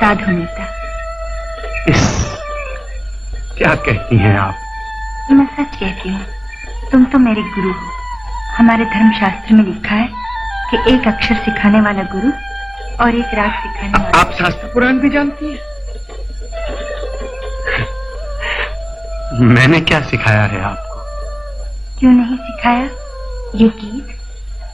साधु मिलता। क्या कहती हैं आप? मैं सच कहती हूँ। तुम तो मेरे गुरु हो। हमारे धर्मशास्त्र में लिखा है कि एक अक्षर सिखाने वाला गुरु और एक राग सिखाने वाला। आप शास्त्र पुराण भी जानती हैं? मैंने क्या सिखाया है आपको? क्यों नहीं सिखाया? ये गीत